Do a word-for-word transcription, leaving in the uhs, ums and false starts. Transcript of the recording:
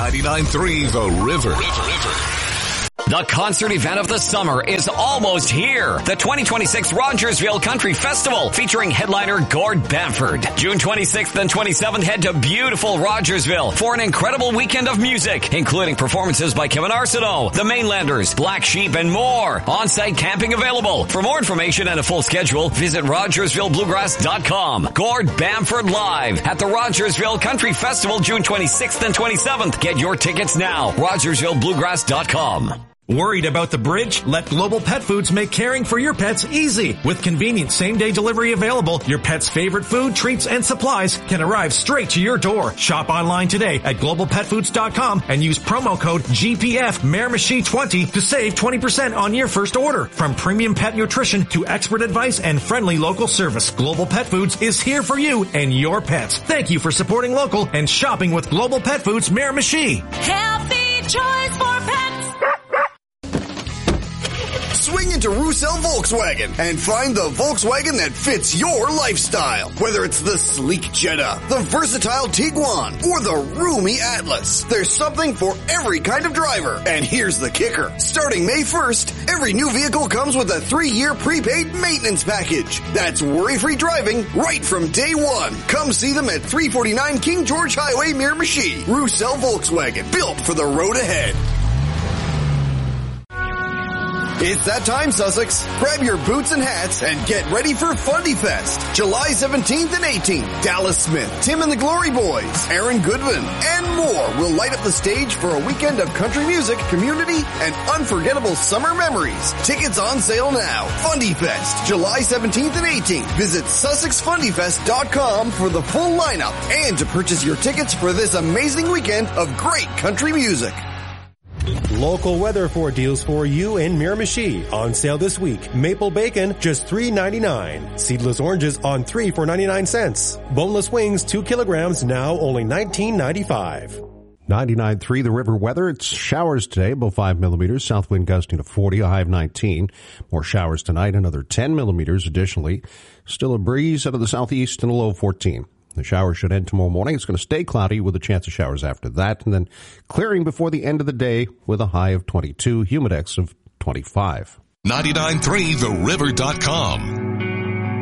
ninety-nine point three The River. River, River. The concert event of the summer is almost here. The twenty twenty-six Rogersville Country Festival featuring headliner Gord Bamford. June twenty-sixth and twenty-seventh, head to beautiful Rogersville for an incredible weekend of music, including performances by Kevin Arsenault, The Mainlanders, Black Sheep, and more. On-site camping available. For more information and a full schedule, visit Rogersville Bluegrass dot com. Gord Bamford live at the Rogersville Country Festival June twenty-sixth and twenty-seventh. Get your tickets now. Rogersville Bluegrass dot com. Worried about the bridge? Let Global Pet Foods make caring for your pets easy. With convenient same-day delivery available, your pet's favorite food, treats, and supplies can arrive straight to your door. Shop online today at global pet foods dot com and use promo code G P F Miramichi twenty to save twenty percent on your first order. From premium pet nutrition to expert advice and friendly local service, Global Pet Foods is here for you and your pets. Thank you for supporting local and shopping with Global Pet Foods Miramichi. Healthy choice for pets. Swing into Roussel Volkswagen and find the Volkswagen that fits your lifestyle. Whether it's the sleek Jetta, the versatile Tiguan, or the roomy Atlas, there's something for every kind of driver. And here's the kicker. Starting May first, every new vehicle comes with a three-year prepaid maintenance package. That's worry-free driving right from day one. Come see them at three forty-nine King George Highway, Miramichi. Roussel Volkswagen, built for the road ahead. It's that time, Sussex. Grab your boots and hats and get ready for Fundy Fest. July seventeenth and eighteenth. Dallas Smith, Tim and the Glory Boys, Aaron Goodwin, and more will light up the stage for a weekend of country music, community, and unforgettable summer memories. Tickets on sale now. Fundy Fest, July seventeenth and eighteenth. Visit sussex fundy fest dot com for the full lineup and to purchase your tickets for this amazing weekend of great country music. Local Weatherford deals for you in Miramichi. On sale this week. Maple bacon, just three ninety-nine. Seedless oranges on three for ninety-nine cents. Boneless wings, two kilograms, now only nineteen ninety-five. ninety-nine point three The River weather. It's showers today, above five millimeters. South wind gusting to forty, a high of nineteen. More showers tonight, another ten millimeters additionally. Still a breeze out of the southeast and a low of fourteen. The showers should end tomorrow morning. It's going to stay cloudy with a chance of showers after that, and then clearing before the end of the day with a high of twenty-two, humidex of twenty-five. ninety-nine point three The River dot com.